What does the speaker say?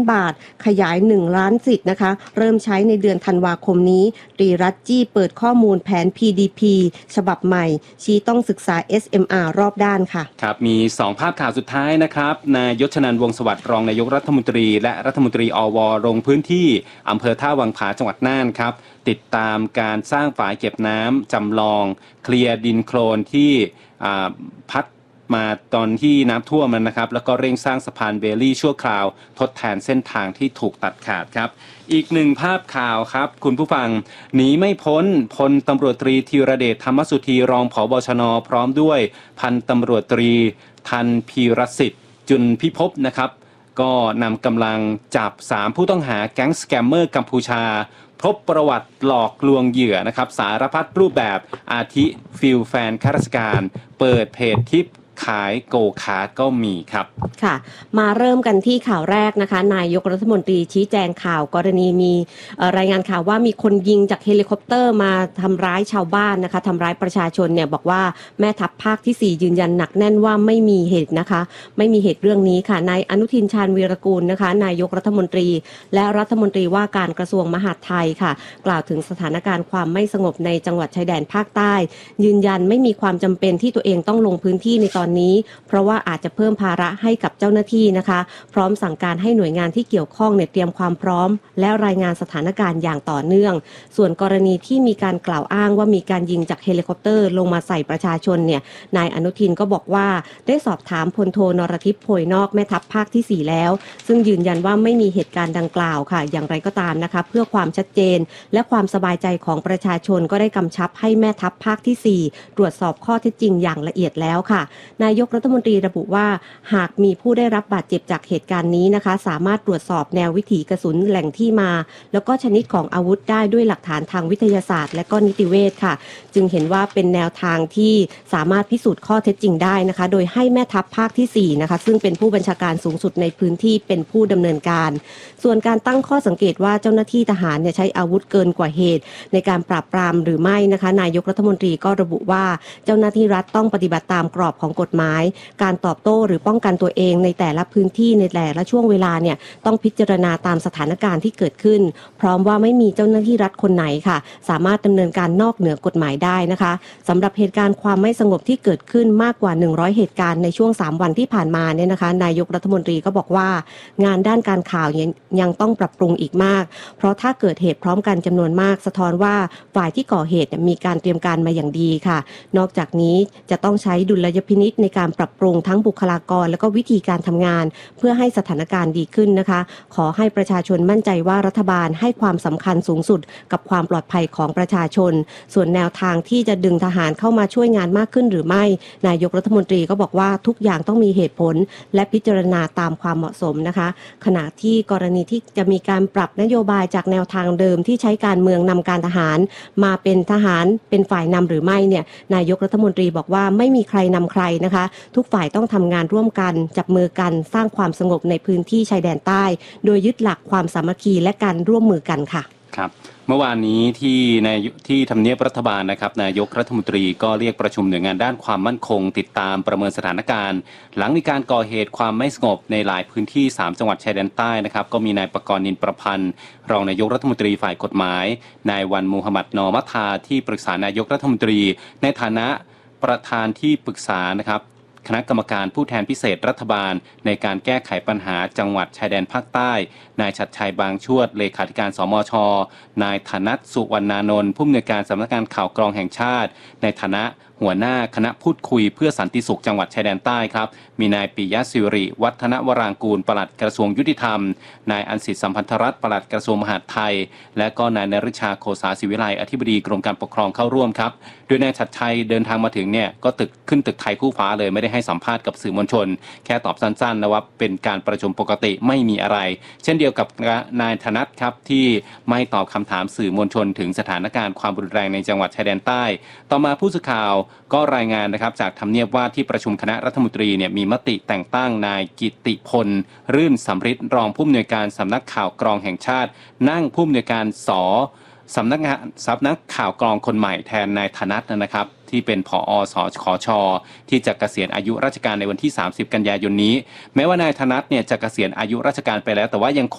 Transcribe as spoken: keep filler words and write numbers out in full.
บาทขยายหนึ่งล้านสิทธิ์นะคะเริ่มใช้ในเดือนธันวาคมนี้ตรีรัตน์จี้เปิดข้อมูลแผน พี ดี พี ฉบับใหม่ชี้ต้องศึกษา เอส เอ็ม อาร์ รอบด้านค่ะครับมีสองภาพข่าวสุดท้ายนะครับนายยศชนันท์วงศ์สวัสดิ์รองนายกรัฐมนตรีและรัฐมนตรีอวลงพื้นที่อำเภอท่าวังผาจังหวัดน่านครับติดตามการสร้างฝายเก็บน้ำจำลองเคลียร์ดินโคลนที่พัดมาตอนที่น้ำท่วมมันนะครับแล้วก็เร่งสร้างสะพานเบลลี่ชั่วคราวทดแทนเส้นทางที่ถูกตัดขาดครับอีกหนึ่งภาพข่าวครับคุณผู้ฟังหนีไม่พ้นพลตำรวจตรีธีรเดชธรรมสุธีรองผบชน.พร้อมด้วยพันตำรวจตรีทันพีรสิทธิ์จุลพิภพนะครับก็นำกำลังจับสามผู้ต้องหาแก๊งสแกมเมอร์กัมพูชาพบประวัติหลอกลวงเหยื่อนะครับสารพัดรูปแบบอาทิฟิลแฟนข้าราชการเปิดเพจทิปขายโกคาร์ทก็มีครับค่ะมาเริ่มกันที่ข่าวแรกนะคะนายกรัฐมนตรีชี้แจงข่าวกรณีมีรายงานข่าวว่ามีคนยิงจากเฮลิคอปเตอร์มาทำร้ายชาวบ้านนะคะทำร้ายประชาชนเนี่ยบอกว่าแม่ทัพภาคที่สี่ยืนยันหนักแน่นว่าไม่มีเหตุนะคะไม่มีเหตุเรื่องนี้ค่ะนายอนุทินชาญวีรกูลนะคะนายกรัฐมนตรีและรัฐมนตรีว่าการกระทรวงมหาดไทยค่ะกล่าวถึงสถานการณ์ความไม่สงบในจังหวัดชายแดนภาคใต้ยืนยันไม่มีความจำเป็นที่ตัวเองต้องลงพื้นที่ในตอนนี้เพราะว่าอาจจะเพิ่มภาระให้กับเจ้าหน้าที่นะคะพร้อมสั่งการให้หน่วยงานที่เกี่ยวข้องเนี่ยเตรียมความพร้อมและรายงานสถานการณ์อย่างต่อเนื่องส่วนกรณีที่มีการกล่าวอ้างว่ามีการยิงจากเฮลิคอปเตอร์ลงมาใส่ประชาชนเนี่ยนายอนุทินก็บอกว่าได้สอบถามพลโทนรทิพย์โพยนอกแม่ทัพภาคที่สี่แล้วซึ่งยืนยันว่าไม่มีเหตุการณ์ดังกล่าวค่ะอย่างไรก็ตามนะคะเพื่อความชัดเจนและความสบายใจของประชาชนก็ได้กำชับให้แม่ทัพภาคที่สี่ตรวจสอบข้อเท็จจริงอย่างละเอียดแล้วค่ะนายกรัฐมนตรีระบุว่าหากมีผู้ได้รับบาดเจ็บจากเหตุการณ์นี้นะคะสามารถตรวจสอบแนววิถีกระสุนแหล่งที่มาแล้วก็ชนิดของอาวุธได้ด้วยหลักฐานทางวิทยาศาสตร์และก็นิติเวชค่ะจึงเห็นว่าเป็นแนวทางที่สามารถพิสูจน์ข้อเท็จจริงได้นะคะโดยให้แม่ทัพภาคที่สี่นะคะซึ่งเป็นผู้บัญชาการสูงสุดในพื้นที่เป็นผู้ดำเนินการส่วนการตั้งข้อสังเกตว่าเจ้าหน้าที่ทหารเนี่ยใช้อาวุธเกินกว่าเหตุในการปราบปรามหรือไม่นะคะนายกรัฐมนตรีก็ระบุว่าเจ้าหน้าที่รัฐต้องปฏิบัติตามกรอบของกฎหมายการตอบโต้หรือป้องกันตัวเองในแต่ละพื้นที่ในแต่ละช่วงเวลาเนี่ยต้องพิจารณาตามสถานการณ์ที่เกิดขึ้นพร้อมว่าไม่มีเจ้าหน้าที่รัฐคนไหนค่ะสามารถดำเนินการนอกเหนือกฎหมายได้นะคะสำหรับเหตุการณ์ความไม่สงบที่เกิดขึ้นมากกว่าหนึ่งร้อยเหตุการณ์ในช่วงสามวันที่ผ่านมาเนี่ยนะคะนายกรัฐมนตรีก็บอกว่างานด้านการข่าวยังยังต้องปรับปรุงอีกมากเพราะถ้าเกิดเหตุพร้อมกันจำนวนมากสะท้อนว่าฝ่ายที่ก่อเหตุมีการเตรียมการมาอย่างดีค่ะนอกจากนี้จะต้องใช้ดุลยพินิจในการปรับปรุงทั้งบุคลากรและก็วิธีการทำงานเพื่อให้สถานการณ์ดีขึ้นนะคะขอให้ประชาชนมั่นใจว่ารัฐบาลให้ความสำคัญสูงสุดกับความปลอดภัยของประชาชนส่วนแนวทางที่จะดึงทหารเข้ามาช่วยงานมากขึ้นหรือไม่นายกรัฐมนตรีก็บอกว่าทุกอย่างต้องมีเหตุผลและพิจารณาตามความเหมาะสมนะคะขณะที่กรณีที่จะมีการปรับนโยบายจากแนวทางเดิมที่ใช้การเมืองนำการทหารมาเป็นทหารเป็นฝ่ายนำหรือไม่เนี่ยนายกรัฐมนตรีบอกว่าไม่มีใครนำใครนะคะทุกฝ่ายต้องทำงานร่วมกันจับมือกันสร้างความสงบในพื้นที่ชายแดนใต้โดยยึดหลักความสามัคคีและการร่วมมือกันค่ะครับเมื่อวานนี้ที่ในที่ทำเนียบรัฐบาลนะครับนายกรัฐมนตรีก็เรียกประชุมหน่วยงานด้านความมั่นคงติดตามประเมินสถานการณ์หลังมีการก่อเหตุความไม่สงบในหลายพื้นที่สามจังหวัดชายแดนใต้นะครับก็มีนายปกรณ์นินประพันธ์รองนายกรัฐมนตรีฝ่ายกฎหมายนายวันมูฮัมหมัดนอมัทาที่ปรึกษานายกรัฐมนตรีในฐานะประธานที่ปรึกษานะครับคณะกรรมการผู้แทนพิเศษรัฐบาลในการแก้ไขปัญหาจังหวัดชายแดนภาคใต้นายชัดชัยบางชวดเลขาธิการสมช.นายธนัทสุวรรณานนท์ผู้อำนวยการสำนักงานข่าวกรองแห่งชาติในฐานะหัวหน้าคณะพูดคุยเพื่อสันติสุขจังหวัดชายแดนใต้ครับมีนายปิยะศิริวัฒนวรางกูลปลัดกระทรวงยุติธรรมนายอันสิทธิสัมพันธรัตน์ปลัดกระทรวงมหาดไทยและก็นายนฤชาโคสาศิวิไลอธิบดีกรมการปกครองเข้าร่วมครับโดยนายชัดชัยเดินทางมาถึงเนี่ยก็ตึกขึ้นตึกไทยคู่ฟ้าเลยไม่ได้ให้สัมภาษณ์กับสื่อมวลชนแค่ตอบสั้นๆนะว่าเป็นการประชุมปกติไม่มีอะไรเช่นเดียวกับนายธนัทครับที่ไม่ตอบคำถามสื่อมวลชนถึงสถานการณ์ความรุนแรงในจังหวัดชายแดนใต้ต่อมาผู้สื่อข่าวก็รายงานนะครับจากทำเนียบว่าที่ประชุมคณะรัฐมนตรีเนี่ยมีมติแต่งตั้งนายกิตติพลรื่นสำริดรองผู้อำนวยการสำนักข่าวกรองแห่งชาตินั่งผู้อำนวยการสสำนักงานสำนักข่าวกรองคนใหม่แทนนายธนัทนะครับที่เป็นผอ.สขช.ที่จะเกษียณอายุราชการในวันที่สามสิบกันยายนนี้แม้ว่านายธนัทเนี่ยจะเกษียณอายุราชการไปแล้วแต่ว่ายัง